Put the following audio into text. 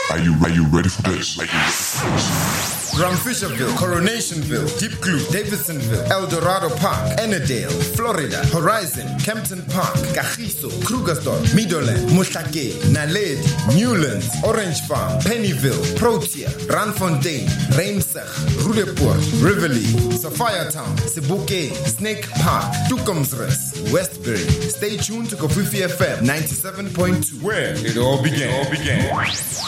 Are you ready for this? Ramfisherville, Coronationville, Deep Blue, Davidsonville, El Dorado Park, Ennerdale, Florida, Horizon, Kempton Park, Kagiso, Krugersdorp, Meadowland, Mohlake, Naledi, Newlands, Orange Farm, Pennyville, Protea, Randfontein, Reimsig, Roodepoort, Rivoli, Sophiatown, Sebokeng, Snake Park, Tukomsrus, Westbury. Stay tuned to Kofifi FM 97.2, where it all began.